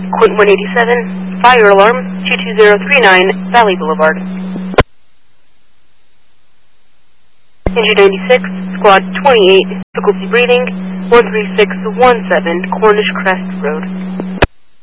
Quint 187, fire alarm, 22039, Valley Boulevard. Engine 96, Squad 28, difficulty breathing, 13617, Cornish Crest Road.